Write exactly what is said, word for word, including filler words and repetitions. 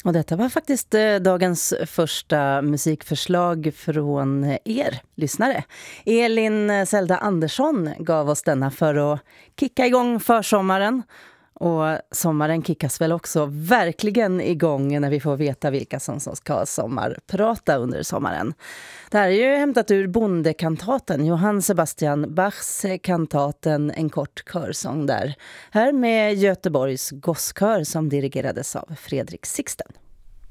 Och detta var faktiskt eh, dagens första musikförslag från er lyssnare. Elin Zelda Andersson gav oss denna för att kicka igång försommaren. Och sommaren kickas väl också verkligen igång när vi får veta vilka som ska sommarprata under sommaren. Det här är ju hämtat ur bondekantaten, Johann Sebastian Bachs kantaten En kort körsång där. Här med Göteborgs gosskör som dirigerades av Fredrik Sixten.